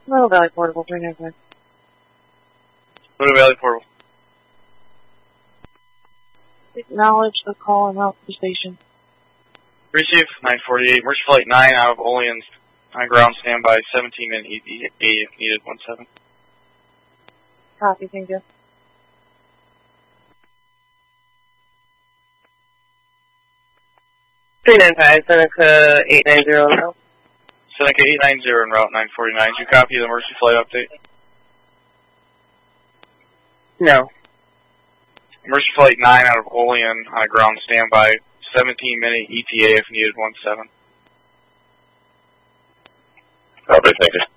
Little Valley Portable, 395. Little Valley Portable. Acknowledge the call and out to the station. Receive 948. Mercy Flight 9 out of Oleans on ground standby. 17-minute ETA if needed. 17. Copy, thank you. Seneca 890 route. Seneca 890 en route 949. Do you copy the Mercy Flight update? No. Mercy Flight 9 out of Olean on a ground standby. 17-minute ETA if needed. 17. Copy, thank you.